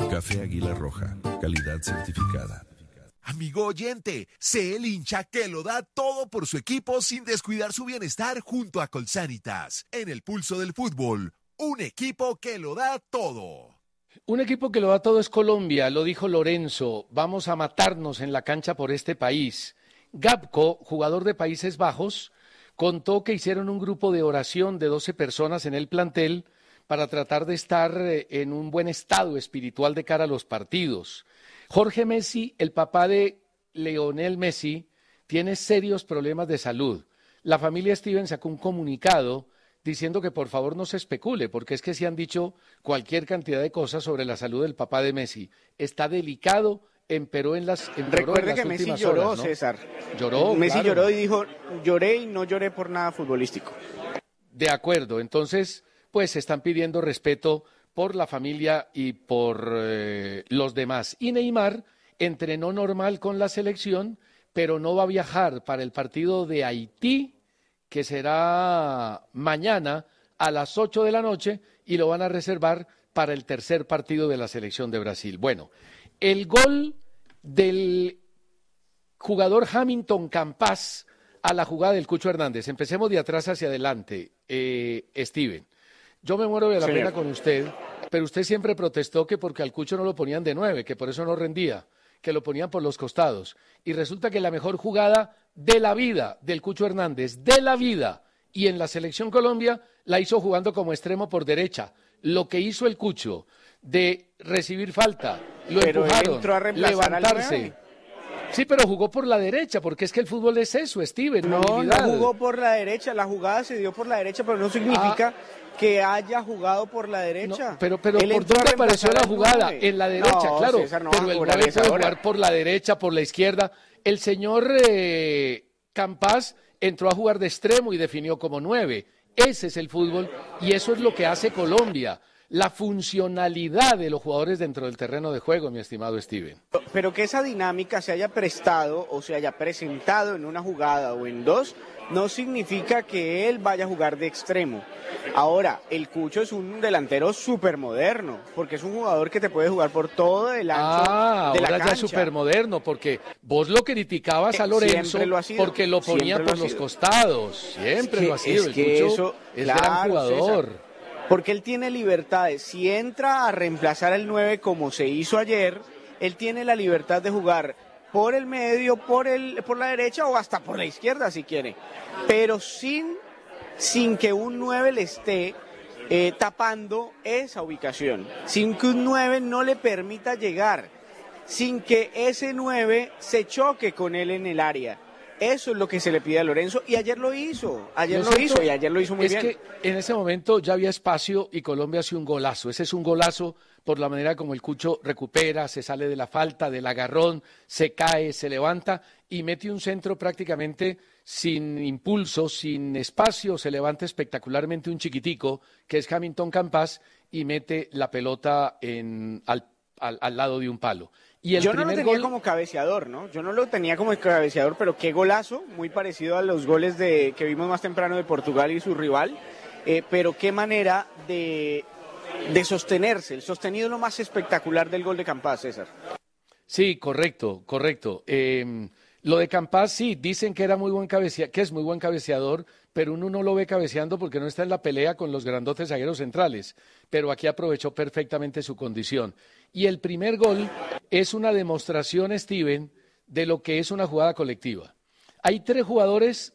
Café Águila Roja, calidad certificada. Amigo oyente, sé el hincha que lo da todo por su equipo sin descuidar su bienestar junto a Colsanitas. En el pulso del fútbol, un equipo que lo da todo. Un equipo que lo da todo es Colombia, lo dijo Lorenzo. Vamos a matarnos en la cancha por este país. Gapco, jugador de Países Bajos, contó que hicieron un grupo de oración de 12 personas en el plantel para tratar de estar en un buen estado espiritual de cara a los partidos. Jorge Messi, el papá de Lionel Messi, tiene serios problemas de salud. La familia Steven sacó un comunicado diciendo que por favor no se especule, porque es que se han dicho cualquier cantidad de cosas sobre la salud del papá de Messi. Está delicado, empeoró en las Recuerde que Messi lloró, horas, ¿no? César. Lloró, Messi claro. lloró y dijo, lloré y no lloré por nada futbolístico. De acuerdo, entonces, pues están pidiendo respeto por la familia y por los demás. Y Neymar entrenó normal con la selección, pero no va a viajar para el partido de Haití, que será mañana a las 8 de la noche, y lo van a reservar para el tercer partido de la selección de Brasil. Bueno, el gol del jugador Hamilton Campas a la jugada del Cucho Hernández. Empecemos de atrás hacia adelante, Steven. Yo me muero de la pena con usted, pero usted siempre protestó que porque al Cucho no lo ponían de 9, que por eso no rendía, que lo ponían por los costados. Y resulta que la mejor jugada de la vida del Cucho Hernández, de la vida, y en la Selección Colombia, la hizo jugando como extremo por derecha. Lo que hizo el Cucho de recibir falta, lo pero empujaron, él entró a reemplazar levantarse. al 9. Sí, pero jugó por la derecha, porque es que el fútbol es eso, Steven. No, no movilidad. jugó por la derecha, la jugada se dio por la derecha, pero no significa que haya jugado por la derecha. No, pero Él ¿por entró a dónde apareció la reemplazar al jugada? 9. En la derecha, No, claro, César, no pero va a el cobrar 9 esa puede hora. jugar por la derecha, por la izquierda. El señor Campas entró a jugar de extremo y definió como 9. Ese es el fútbol y eso es lo que hace Colombia. La funcionalidad de los jugadores dentro del terreno de juego, mi estimado Steven. Pero que esa dinámica se haya prestado o se haya presentado en una jugada o en dos, no significa que él vaya a jugar de extremo. Ahora, el Cucho es un delantero súper moderno, porque es un jugador que te puede jugar por todo el ancho de la ahora cancha. ya es súper moderno, porque vos lo criticabas a Lorenzo Siempre lo ha sido, porque lo ponía siempre lo por ha los sido. costados. Siempre lo ha sido. El que Cucho eso, es claro, gran jugador. César, porque él tiene libertades. Si entra a reemplazar al 9 como se hizo ayer, él tiene la libertad de jugar por el medio, por la derecha o hasta por la izquierda si quiere. Pero sin que un 9 le esté tapando esa ubicación. Sin que un 9 no le permita llegar. Sin que ese 9 se choque con él en el área. Eso es lo que se le pide a Lorenzo y ayer lo hizo. Ayer lo hizo y ayer lo hizo muy bien. Es que en ese momento ya había espacio y Colombia hace un golazo. Ese es un golazo por la manera como el Cucho recupera, se sale de la falta, del agarrón, se cae, se levanta y mete un centro prácticamente sin impulso, sin espacio. Se levanta espectacularmente un chiquitico que es Hamilton Campas y mete la pelota al lado de un palo. Y el Yo no lo primer tenía gol, como cabeceador, ¿no? Yo no lo tenía como cabeceador, pero qué golazo, muy parecido a los goles que vimos más temprano de Portugal y su rival, pero qué manera de sostenerse. El sostenido es lo más espectacular del gol de Campas, César. Sí, correcto. Lo de Campas, sí, dicen que que es muy buen cabeceador, pero uno no lo ve cabeceando porque no está en la pelea con los grandotes zagueros centrales. Pero aquí aprovechó perfectamente su condición. Y el primer gol es una demostración, Steven, de lo que es una jugada colectiva. Hay 3 jugadores